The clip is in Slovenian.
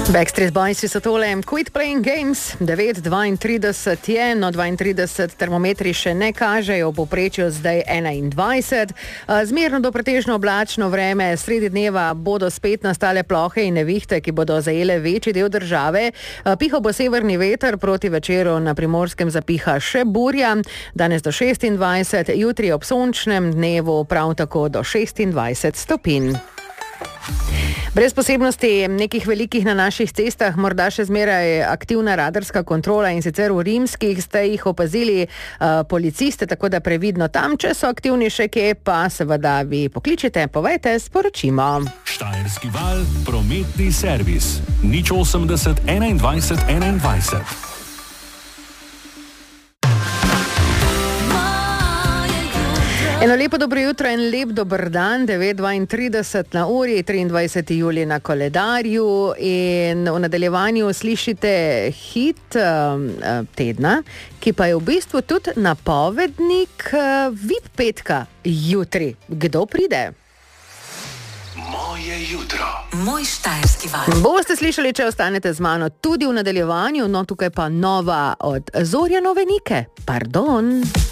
Backstreet Boys so tole, Quit Playing Games, 9:32 je, no 32 termometri še ne kažejo, v povprečju zdaj 21. Zmerno do pretežno oblačno vreme, sredi dneva bodo spet nastale plohe in nevihte, ki bodo zajele večji del države. Pihal bo severni veter, proti večeru na Primorskem zapiha še burja, danes do 26, jutri ob sončnem dnevu prav tako do 26 stopinj. Brez posebnosti nekih velikih na naših cestah, morda še zmeraj aktivna radarska kontrola in sicer v rimskih ste jih opazili policiste, tako da previdno tam, če so aktivni še kje, pa seveda vi pokličite, povejte, sporočimo. Štajerski val, prometni servis, 080 21 21. Eno lepo dobro jutro in lep dober dan, 9:32 na uri, 23. julij na koledarju in v nadaljevanju slišite hit tedna, ki pa je v bistvu tudi napovednik VIP petka jutri. Kdo pride? Moje jutro. Moj štajerski val. Boste slišali, če ostanete z mano tudi v nadaljevanju, no tukaj pa nova od Zorjanove Nike. Pardon.